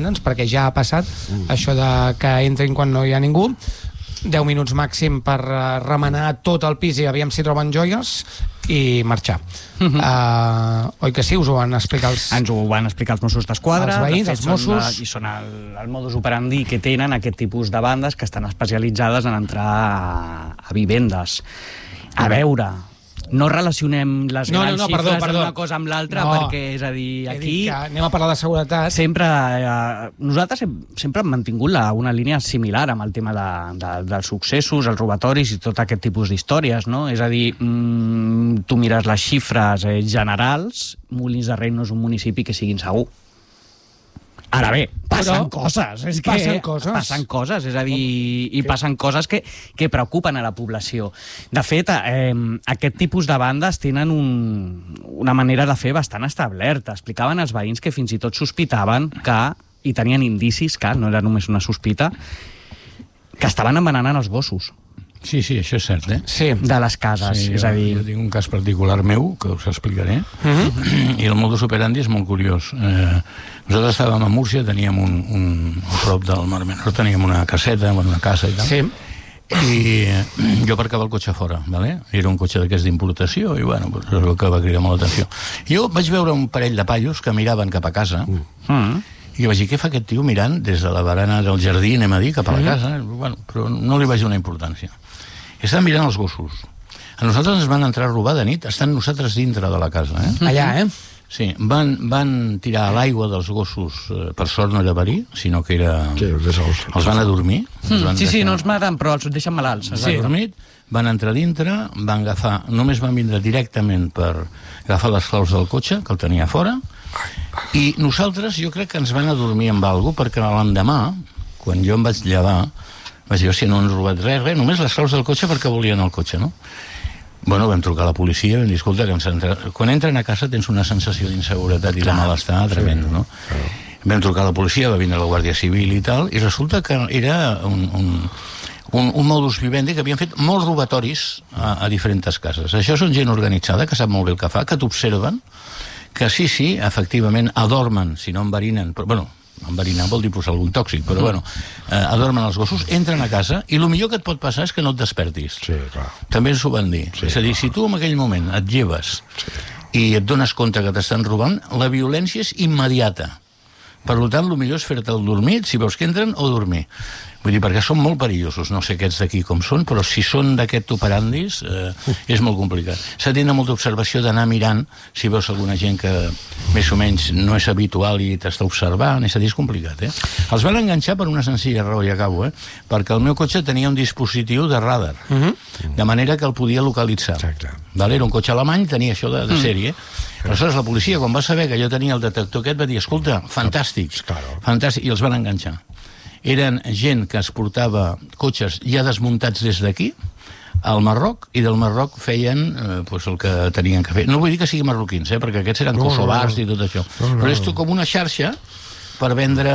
demana'ns, perquè ja ha passat això de que entrin quan no hi ha ningú, 10 minuts màxim per remenar tot el pis i aviam si troben joies i marxar. Oi que sí? Us ho van explicar Ens ho van explicar els Mossos d'Esquadra, els veïns, els Mossos, i són el modus operandi que tenen aquest tipus de bandes que estan especialitzades en entrar a vivendes. A veure, no relacionem les grans xifres d'una cosa amb l'altra, perquè, és a dir, aquí anem a parlar de seguretat. Nosaltres sempre hem mantingut una línia similar amb el tema dels successos, els robatoris i tot aquest tipus d'històries, no? És a dir, tu mires les xifres generals, Molins de Rei no és un municipi que sigui insegur. Ara bé, passen coses, és a dir, i passen coses que preocupen a la població. De fet, aquest tipus de bandes tenen una manera de fer bastant establerta. Explicaven els veïns que fins i tot sospitaven i tenien indicis que, no era només una sospita, que estaven envenenant els gossos. Sí, això és cert, Sí. De les cases, sí, és a dir... Jo tinc un cas particular meu, que us explicaré, i el modus operandi és molt curiós. Nosaltres estàvem a Múrcia, teníem a prop del Mar Menor, teníem una caseta, una casa i tal, i jo aparcava el cotxe fora, ¿vale? Era un cotxe d'aquests d'importació, i bueno, és el que va cridar molt l'atenció. Jo vaig veure un parell de paios que miraven cap a casa, i vaig dir, què fa aquest tio mirant des de la barana del jardí, anem a dir, cap a la casa? Bueno, però no li vaig donar importància. Estaven mirant els gossos. A nosaltres ens van entrar a robar de nit, estan nosaltres dintre de la casa. Allà, Sí, van tirar a l'aigua dels gossos, per sort no era verí, sinó que era... Els van adormir. Sí, no els maten, però els deixen malalts. Sí, adormit, van entrar dintre, només van vindre directament per agafar les claus del cotxe, que el tenia fora, i nosaltres, jo crec que ens van adormir amb alguna cosa, perquè l'endemà, quan jo em vaig llevar, vaig dir, no han robat res, només les claus del cotxe perquè volien el cotxe, no? Bueno, vam trucar a la policia, vam dir, escolta, quan entren a casa tens una sensació d'inseguretat i de malestar tremendo, no? Vam trucar a la policia, va vindre la Guàrdia Civil i tal, i resulta que era un modus vivendi que havien fet molts robatoris a diferents cases. Això són gent organitzada, que sap molt bé el que fa, que t'observen, que sí, efectivament, adormen, si no enverinen, però, bueno, enverinar vol dir posar algun tòxic, però bueno, adormen els gossos, entren a casa, i el millor que et pot passar és que no et despertis. Sí, clar. També ens ho van dir. Sí, és a dir, si tu en aquell moment et lleves i et dones compte que t'estan robant, la violència és immediata. Per tant, el millor és fer-te el dormit, si veus que entren, o dormir. Vull dir, perquè són molt perillosos, no sé aquests d'aquí com són, però si són d'aquest operandis, és molt complicat. S'ha de tenir molta observació d'anar mirant si veus alguna gent que més o menys no és habitual i t'està observant, és a dir, és complicat, Els van enganxar per una senzilla raó, i acabo, perquè el meu cotxe tenia un dispositiu de radar, de manera que el podia localitzar. Exacte. Era un cotxe alemany, tenia això de sèrie. Aleshores, la policia, quan va saber que jo tenia el detector aquest, va dir, escolta, fantàstic, fantàstic, i els van enganxar. Eren gent que es portava cotxes ja desmuntats des d'aquí, al Marroc, i del Marroc feien el que tenien que fer. No vull dir que siguin marroquins, perquè aquests eren kosovars i tot això, però és com una xarxa per vendre...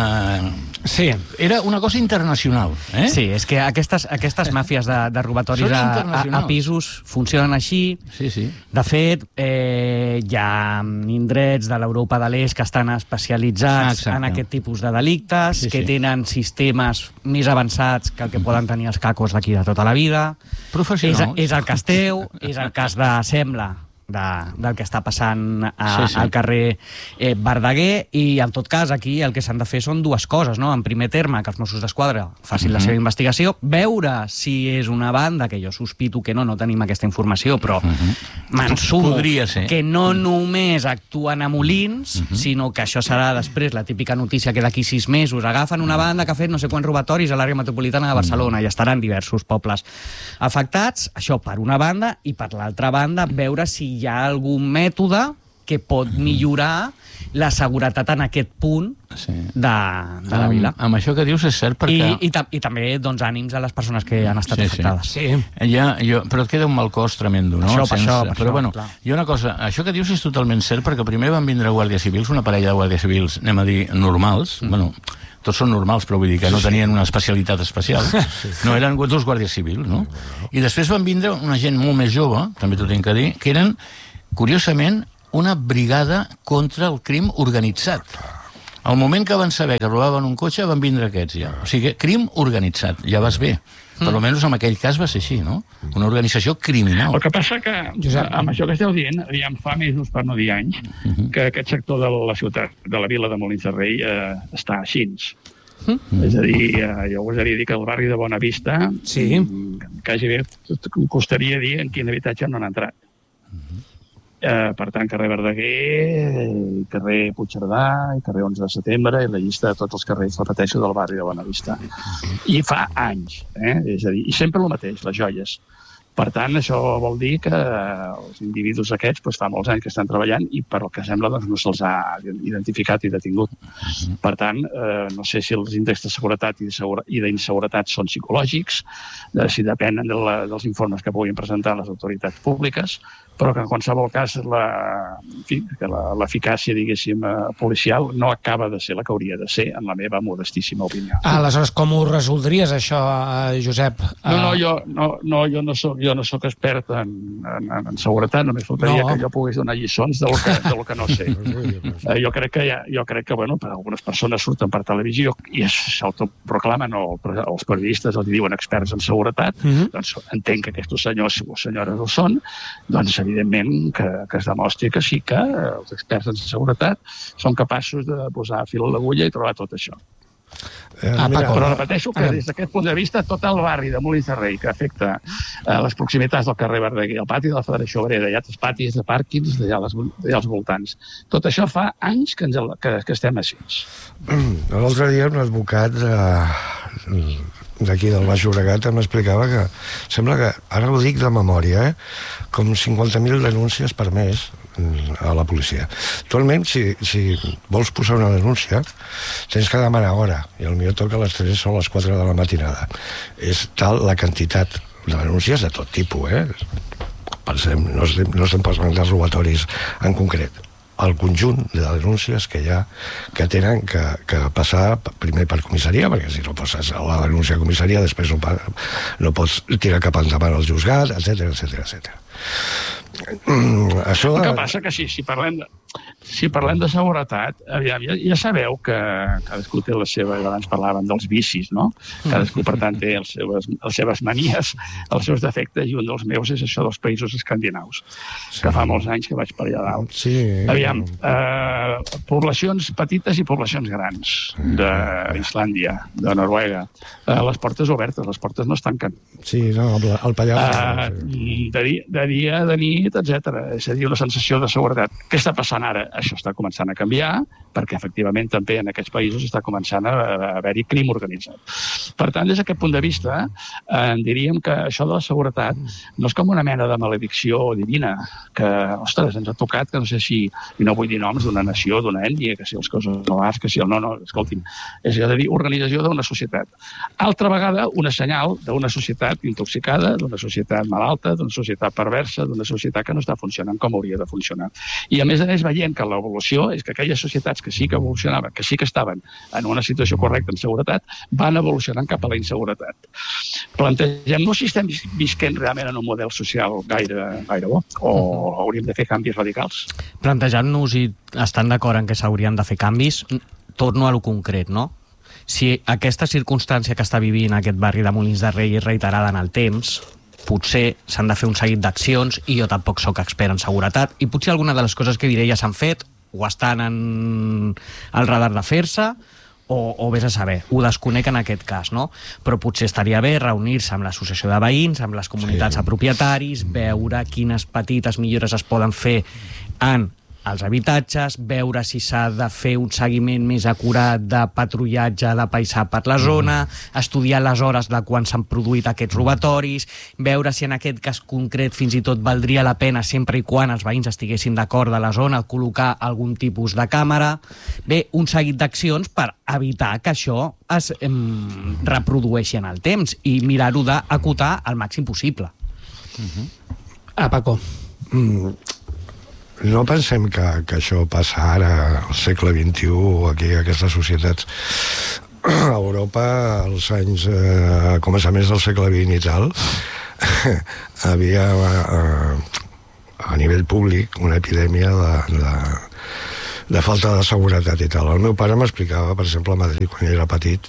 Sí. Era una cosa internacional. Sí, és que aquestes màfies de robatoris a pisos funcionen així. Sí. De fet, hi ha indrets de l'Europa de l'Est que estan especialitzats en aquest tipus de delictes, que tenen sistemes més avançats que el que poden tenir els cacos d'aquí de tota la vida. Professionals. És el cas teu, és el cas de Sembla, del que està passant al carrer Verdaguer, i en tot cas aquí el que s'han de fer són dues coses, no? En primer terme, que els Mossos d'Esquadra facin la seva investigació, veure si és una banda, que jo sospito que no tenim aquesta informació, però m'ensumo que no només actuen a Molins, sinó que això serà després la típica notícia que d'aquí 6 mesos agafen una banda que ha fet no sé quants robatoris a l'àrea metropolitana de Barcelona, i estaran diversos pobles afectats, això per una banda, i per l'altra banda veure si hi ha algun mètode que pot millorar la seguretat en aquest punt de la vila. Amb això que dius és cert, perquè... I també, doncs, ànims a les persones que han estat afectades. Però et queda un mal cos tremendo, no? Però bueno, hi ha una cosa, això que dius és totalment cert, perquè primer van vindre guàrdies civils, una parella de guàrdies civils, anem a dir, normals, bueno, tots són normals, però vull dir que no tenien una especialitat especial, no, eren dos guàrdies civils, no? I després van vindre una gent molt més jove, també t'ho tinc que dir, que eren, curiosament, una brigada contra el crim organitzat. Al moment que van saber que robaven un cotxe, van vindre aquests ja. O sigui, crim organitzat, ja vas bé. Per almenys en aquell cas va ser així, no? Una organització criminal. El que passa que, amb això que esteu dient, fa mesos, per no dir anys, que aquest sector de la ciutat, de la vila de Molins de Rei, està així. És a dir, jo gosaria dir que el barri de Bonavista quasi bé costaria dir en quin habitatge no han entrat. Per tant, carrer Verdaguer, carrer Puigcerdà, carrer 11 de setembre, i la llista de tots els carrers, repeteixo, del barri de Bonavista. I fa anys, és a dir, i sempre el mateix, les joies. Per tant, això vol dir que els individus aquests fa molts anys que estan treballant i per el que sembla no se'ls ha identificat i detingut. Per tant, no sé si els índexs de seguretat i d'inseguretat són psicològics, si depenen dels informes que puguin presentar les autoritats públiques, però que en qualsevol cas l'eficàcia, diguéssim, policial no acaba de ser la que hauria de ser, en la meva modestíssima opinió. Aleshores, com ho resoldries, això, Josep? Jo no soc expert en seguretat, només faltaria que jo pogués donar lliçons del que no sé. Jo crec que, bueno, algunes persones surten per televisió i s'autoproclamen, o els periodistes els diuen experts en seguretat, doncs entenc que aquests senyors o senyores ho són, doncs evidentment que es demostri que sí que els experts en seguretat són capaços de posar fil a l'agulla i trobar tot això. Però repeteixo que des d'aquest punt de vista tot el barri de Molins de Rei que afecta les proximitats del carrer Verdaguer, el pati de la Federació Obrera, hi ha altres patis de pàrquings d'allà als voltants. Tot això fa anys que estem així. L'altre dia un advocat d'aquí del Baix Llobregat m'explicava que sembla que, ara ho dic de memòria, com 50.000 denúncies per mes a la policia. Actualment, si vols posar una denúncia, tens que demanar hora, i el millor toca a les 3 o a les 4 de la matinada. És tal la quantitat de denúncies de tot tipus, Pensem, no estem parlant de robatoris en concret. El conjunt de denúncies que hi ha que tenen que passar primer per comissaria, perquè si no passes a la denúncia a comissaria després no pots tirar cap endavant al juzgat, etc. Això... El que passa que si parlem de seguretat, ja sabeu que cadascú té les seves, abans parlàvem dels vicis, no? Cadascú, per tant, té les seves manies, els seus defectes, i un dels meus és això dels països escandinaus, que fa molts anys que vaig per allà dalt. Aviam, poblacions petites i poblacions grans d'Islàndia, de Noruega, les portes obertes, les portes no es tanquen. Sí, no, el Pallars... De dia, de nit, etc. És a dir, una sensació de seguretat. Què està passant ara? Això està començant a canviar, perquè efectivament també en aquests països està començant a haver-hi crim organitzat. Per tant, des d'aquest punt de vista, diríem que això de la seguretat no és com una mena de maledicció divina, que, ostres, ens ha tocat, que no sé si, i no vull dir noms d'una nació, d'una ètnia, que si els kosovars, que si el no, escolti'm, és a dir, organització d'una societat. Altra vegada, una senyal d'una societat intoxicada, d'una societat malalta, d'una societat perversa, d'una societat que no està funcionant com hauria de funcionar. I a més veient que l'evolució és que aquelles societats que sí que evolucionaven, que sí que estaven en una situació correcta en seguretat, van evolucionant cap a la inseguretat. Plantegem-nos si estem visquent realment en un model social gaire bo, o hauríem de fer canvis radicals. Plantejant-nos i estant d'acord en què s'haurien de fer canvis, torno a lo concret, no? Si aquesta circumstància que està vivint aquest barri de Molins de Rei és reiterada en el temps, potser s'han de fer un seguit d'accions, i jo tampoc sóc expert en seguretat, i potser alguna de les coses que diré ja s'han fet o estan en el radar de fer-se, o vés a saber, ho desconec en aquest cas, no? Però potser estaria bé reunir-se amb l'associació de veïns, amb les comunitats de propietaris, veure quines petites millores es poden fer en els habitatges, veure si s'ha de fer un seguiment més acurat de patrullatge de paisà per la zona, estudiar les hores de quan s'han produït aquests robatoris, veure si en aquest cas concret fins i tot valdria la pena, sempre i quan els veïns estiguessin d'acord de la zona, col·locar algun tipus de càmera. Bé, un seguit d'accions per evitar que això es reprodueixi en el temps i mirar-ho d'acotar al màxim possible. Paco. No pensem que això passa ara al segle XXI, aquí a aquestes societats. A Europa, als anys començaments del segle XX i tal, havia a nivell públic una epidèmia de falta de seguretat i tal. El meu pare m'explicava, per exemple, a Madrid, quan era petit,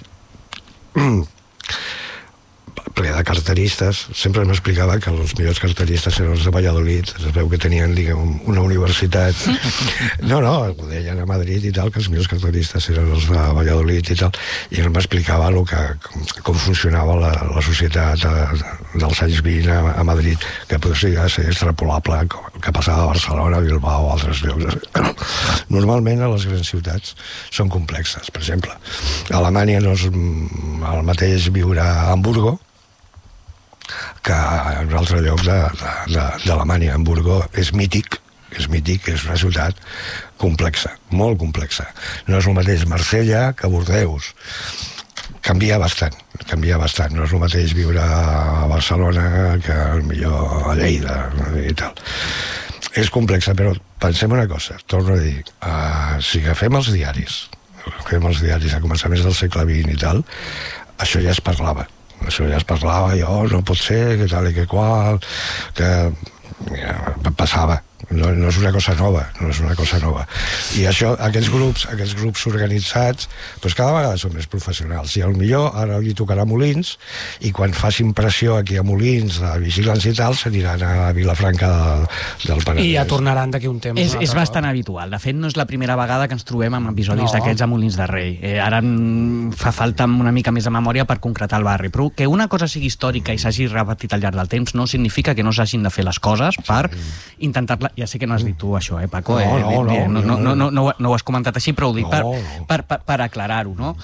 ple de carteristes, sempre m'explicava que els millors carteristes eren els de Valladolid, es veu que tenien, diguem, una universitat. No, ho deien a Madrid i tal, que els millors carteristes eren els de Valladolid i tal, i ell m'explicava com funcionava la societat dels anys 20 a Madrid, que podria ser extrapolable que passava a Barcelona, Bilbao o altres llocs. Normalment a les grans ciutats són complexes. Per exemple, a Alemanya no és el mateix viure a Hamburgo que en un altre lloc d'Alemanya. Hamburgo és mític, és una ciutat complexa, molt complexa. No és el mateix Marsella que Bordeus. Canvia bastant. No és el mateix viure a Barcelona que millor a Lleida i tal. És complexa, però pensem una cosa, torno a dir, si agafem els diaris a començaments del segle XX i tal, això ja es parlava, no pot ser, que tal i que qual, que passava. No és una cosa nova. I això, aquests grups organitzats, doncs cada vegada són més professionals. I potser ara li tocarà Molins, i quan facin pressió aquí a Molins de vigilants i tal, s'aniran a Vilafranca del Penedès. I ja tornaran d'aquí un temps. És bastant habitual. De fet, no és la primera vegada que ens trobem amb episodis d'aquests a Molins de Rei. Ara fa falta una mica més de memòria per concretar el barri, però que una cosa sigui històrica i s'hagi repetit al llarg del temps no significa que no s'hagin de fer les coses per intentar-la. Ja sé que no has dit tu això, Paco? No ho has comentat així, però ho dic per aclarar-ho, no?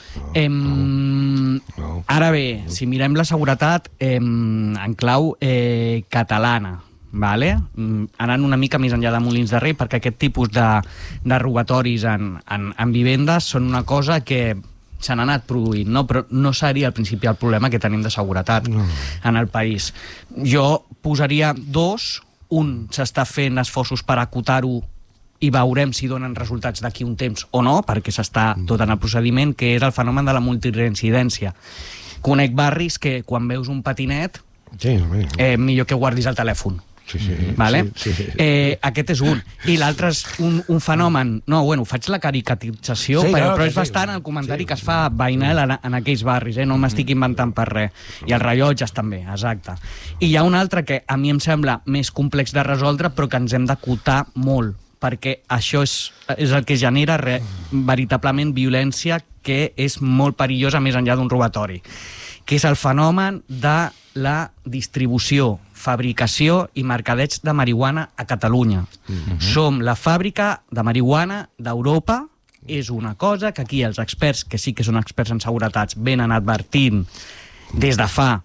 Ara bé, si mirem la seguretat en clau catalana, vale? Anant una mica més enllà de Molins de Rei, perquè aquest tipus de robatoris en vivendes són una cosa que s'han anat produint, no? Però no seria el principal problema que tenim de seguretat en el país. Jo posaria dos. Un, s'està fent esforços per acotar-ho i veurem si donen resultats d'aquí un temps o no, perquè s'està tot en el procediment, que és el fenomen de la multireincidència. Conec barris que quan veus un patinet millor que guardis el telèfon. Vale? Aquest és un. I l'altre és un fenomen. Faig la caricaturització, però és bastant el comentari que es fa veïnal en aquells barris. No m'estic inventant per res. I els rellotges també, exacte. I hi ha un altre que a mi em sembla més complex de resoldre, però que ens hem d'acotar molt, perquè això és el que genera veritablement violència, que és molt perillosa més enllà d'un robatori, que és el fenomen de la distribució, fabricació i mercadeig de marihuana a Catalunya. Som la fàbrica de marihuana d'Europa. És una cosa que aquí els experts, que sí que són experts en seguretats, venen advertint des de fa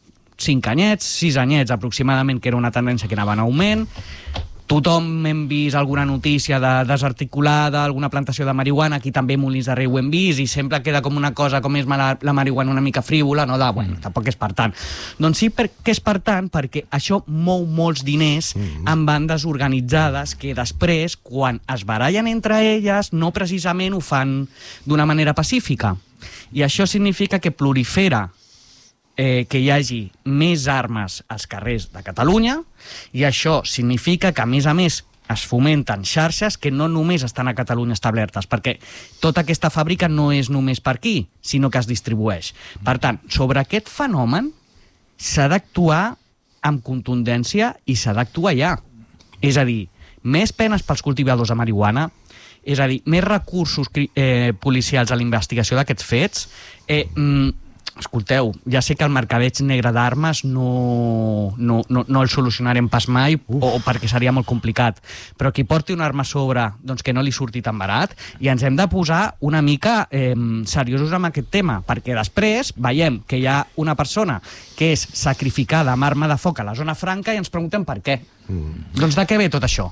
5 anyets, 6 anyets aproximadament, que era una tendència que anava en augment. Tothom hem vist alguna notícia de desarticulada, alguna plantació de marihuana, aquí també Molins de Rei ho hem vist, i sempre queda com una cosa, com és la marihuana una mica frívola, tampoc és per tant. Doncs sí que és per tant, perquè això mou molts diners en bandes organitzades que després, quan es barallen entre elles, no precisament ho fan d'una manera pacífica. I això significa que prolifera que hi hagi més armes als carrers de Catalunya, i això significa que, a més, es fomenten xarxes que no només estan a Catalunya establertes, perquè tota aquesta fàbrica no és només per aquí, sinó que es distribueix. Per tant, sobre aquest fenomen s'ha d'actuar amb contundència i s'ha d'actuar ja. És a dir, més penes pels cultivadors de marihuana, és a dir, més recursos policials a la investigació d'aquests fets. Escolteu, ja sé que el mercadeig negre d'armes no el solucionarem pas mai, o perquè seria molt complicat, però qui porti una arma a sobre, doncs que no li surti tan barat, i ens hem de posar una mica seriosos amb aquest tema, perquè després veiem que hi ha una persona que és sacrificada amb arma de foc a la zona franca i ens preguntem per què. Doncs de què ve tot això?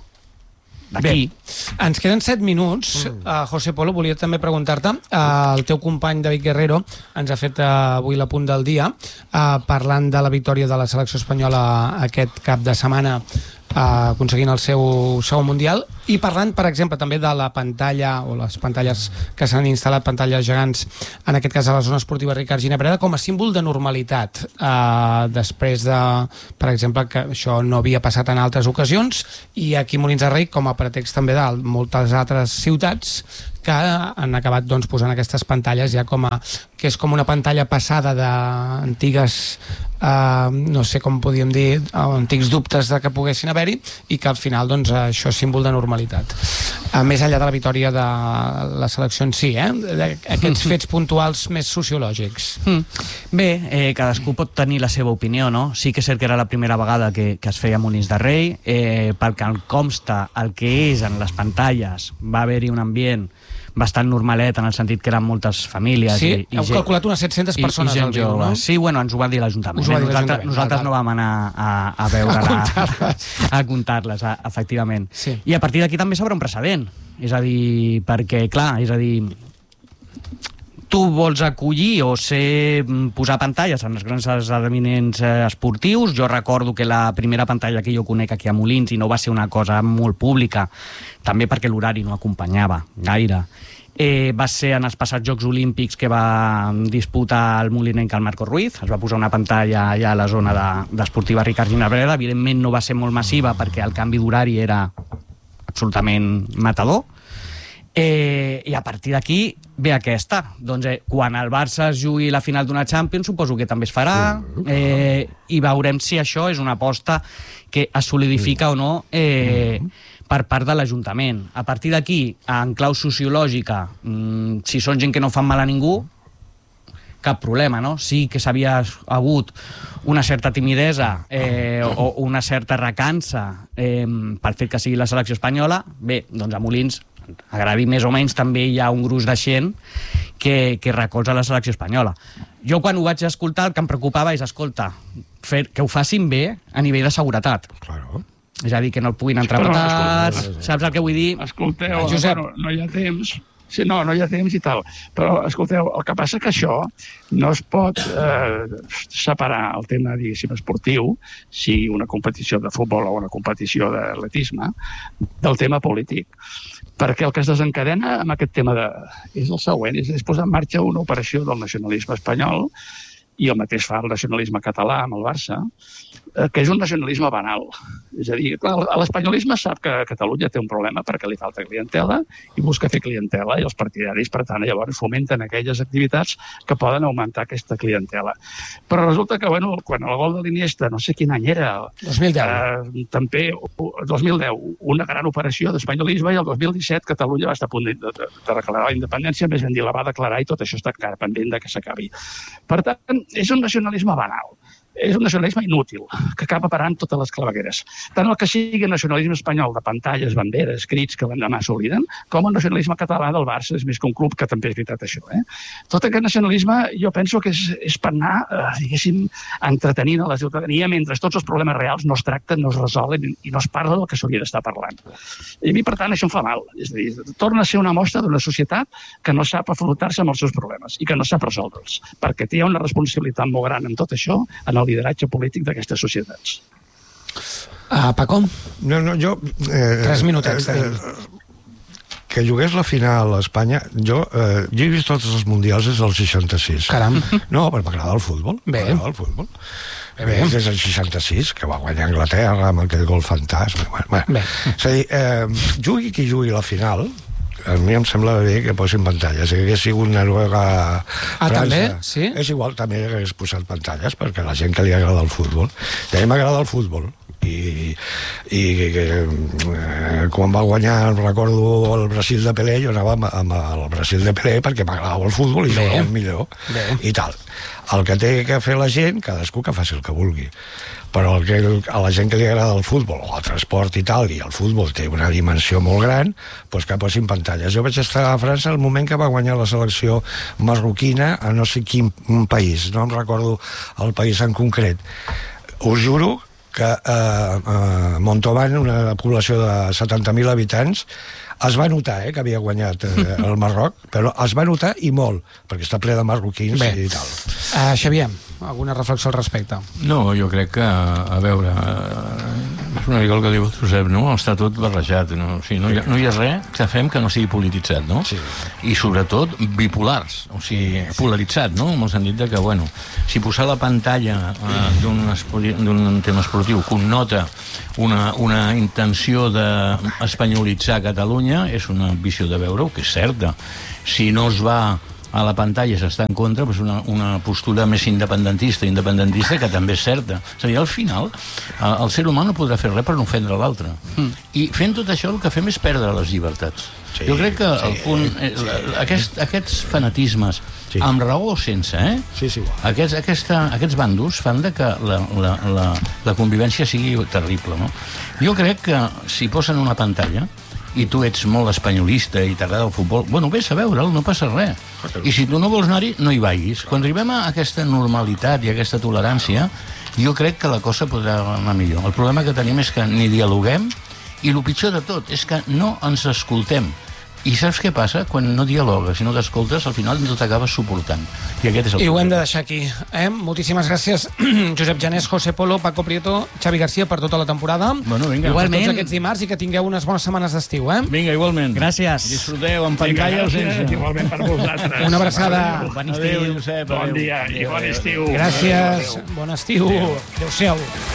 Bé, ens queden 7 minuts. José Polo, volia també preguntar-te, el teu company David Guerrero ens ha fet avui l'apunt del dia parlant de la victòria de la selecció espanyola aquest cap de setmana aconseguint el seu segon mundial. I parlant, per exemple, també de la pantalla, o les pantalles que s'han instal·lat, pantalles gegants, en aquest cas a la zona esportiva Ricard Ginebreda, com a símbol de normalitat, després de, per exemple, que això no havia passat en altres ocasions, i aquí a Molins de Rei, com a pretext també de moltes altres ciutats que han acabat doncs, posant aquestes pantalles ja que és com una pantalla passada d'antigues no sé com podíem dir, antics dubtes de que poguessin haver-hi, i que al final doncs, això és símbol de normalitat. Més enllà de la victòria de la selecció en si, aquests fets puntuals més sociològics. Bé, cadascú pot tenir la seva opinió, no? Sí que és cert que era la primera vegada que es feia a Molins de Rei, pel que em consta el que és en les pantalles, va haver-hi un ambient bastant normalet, en el sentit que eren moltes famílies. Sí, heu calculat unes 700 persones al viu, no? Sí, bueno, ens ho va dir l'Ajuntament. Nosaltres no vam anar a veure-la, a comptar-les, efectivament. Sí. I a partir d'aquí també s'obre un precedent. És a dir, perquè, clar, tu vols acollir o posar pantalles en els grans esdeveniments esportius. Jo recordo que la primera pantalla que jo conec aquí a Molins, i no va ser una cosa molt pública, també perquè l'horari no acompanyava gaire, va ser en els passats Jocs Olímpics que va disputar el molinenc el Marco Ruiz. Es va posar una pantalla allà a la zona d'esportiva Ricard Ginebreda. Evidentment no va ser molt massiva perquè el canvi d'horari era absolutament matador. I a partir d'aquí ve aquesta. Doncs quan el Barça es jugui la final d'una Champions, suposo que també es farà, i veurem si això és una aposta que es solidifica o no per part de l'Ajuntament. A partir d'aquí, en clau sociològica, si són gent que no fan mal a ningú, cap problema, no? Sí que s'havia hagut una certa timidesa o una certa recança pel fet que sigui la selecció espanyola. Bé, doncs a Molins, agradi més o menys, també hi ha un gruix de gent que recolza la selecció espanyola. Jo quan ho vaig escoltar el que em preocupava és, escolta, que ho facin bé a nivell de seguretat. Claro. És a dir, que no el puguin entrar patats, saps el que vull dir? Escolteu, Josep. no hi ha temps. Sí, no hi ha temps i tal. Però, escolteu, el que passa que això no es pot separar el tema, diguéssim, esportiu, sigui una competició de futbol o una competició d'atletisme, del tema polític. Perquè el que es desencadena amb aquest tema és el següent, és posar en marxa una operació del nacionalisme espanyol, i el mateix fa el nacionalisme català amb el Barça, que és un nacionalisme banal. És a dir, l'espanyolisme sap que Catalunya té un problema perquè li falta clientela i busca fer clientela, i els partidaris, per tant, llavors fomenten aquelles activitats que poden augmentar aquesta clientela. Però resulta que, bueno, quan el gol de l'Iniesta, no sé quin any era, 2010. també, 2010, una gran operació d'espanyolisme, i el 2017 Catalunya va estar a punt de declarar la independència, més ben dir, la va declarar, i tot això està encara pendent de que s'acabi. Per tant, és un nacionalisme banal. És un nacionalisme inútil, que acaba parant totes les clavegueres. Tant el que sigui nacionalisme espanyol de pantalles, banderes, crits que l'endemà s'obliden, com el nacionalisme català del Barça, és més que un club, que també és veritat això. Tot aquest nacionalisme jo penso que és per anar, diguéssim, entretenint a la ciutadania mentre tots els problemes reals no es tracten, no es resolen i no es parla del que s'hauria d'estar parlant. I a mi, per tant, això em fa mal. És a dir, torna a ser una mostra d'una societat que no sap afrontar-se amb els seus problemes i que no sap resoldre'ls, perquè té una responsabilitat molt gran en tot això, en el lideratge polític d'aquestes societats. Paco? No, jo... 3 minutets. Que jugués la final a Espanya... Jo he vist tots els mundials des del 66. Caram. No, però m'agrada el futbol. Bé. M'agrada el futbol. Des del 66, que va guanyar Anglaterra amb aquell gol fantàstic. Bé. És a dir, jugui qui jugui la final, a mi em sembla bé que posin pantalles. Si hagués sigut Noruega, França... també? Sí? És igual, també hagués posat pantalles, perquè la gent que li agrada el futbol... I a mi m'agrada el futbol. I quan va guanyar, recordo, el Brasil de Pelé, jo anava amb el Brasil de Pelé perquè m'agradava el futbol i jugava millor. I tal. El que té que fer la gent, cadascú que faci el que vulgui. Però a la gent que li agrada el futbol o el transport i tal, i el futbol té una dimensió molt gran, doncs que posin pantalles. Jo vaig estar a França el moment que va guanyar la selecció marroquina a no sé quin país, no em recordo el país en concret. Us juro que a Montauban, una població de 70.000 habitants, es va notar que havia guanyat el Marroc, però es va notar i molt, perquè està ple de marroquins i tal. Xavier, alguna reflexió al respecte? No, jo crec que, a veure, És una mica el que diu el Josep, no? Està tot barrejat, no? O sigui, no hi ha res que fem que no sigui polititzat, no? Sí. I sobretot bipolars, o sigui, polaritzat, no? En el sentit de que, bueno, si posar la pantalla d'un tema esportiu connota una intenció d'espanyolitzar Catalunya, és una visió de veure-ho, que és certa. Si no es va a la pantalla s'està en contra, doncs una postura més independentista, que també és certa. És a dir, al final, el ser humà no podrà fer res per no ofendre l'altre. I fent tot això el que fem és perdre les llibertats. Sí, jo crec que el punt, aquests fanatismes, amb raó o sense, aquests bandos fan que la convivència sigui terrible, no? Jo crec que si posen una pantalla i tu ets molt espanyolista i t'agrada el futbol, bueno, vés a veure'l, no passa res. I si tu no vols anar-hi, no hi vagis. Quan arribem a aquesta normalitat i a aquesta tolerància, jo crec que la cosa podrà anar millor. El problema que tenim és que ni dialoguem, i el pitjor de tot és que no ens escoltem. I saps què passa? Quan no dialogues i no t'escoltes, al final no t'acabes suportant. I aquest és el I ho hem de problema. deixar aquí. Moltíssimes gràcies, Josep Janés, José Polo, Paco Prieto, Xavi García, per tota la temporada. Bueno, vinga. Igualment. Per tots aquests dimarts, i que tingueu unes bones setmanes d'estiu, Vinga, igualment. Gràcies. Disfruteu en pantalla o sense. Igualment per vosaltres. Una abraçada. Bon estiu. Adéu, Josep. Bon dia i bon estiu. Gràcies, bon estiu. Adéu-siau.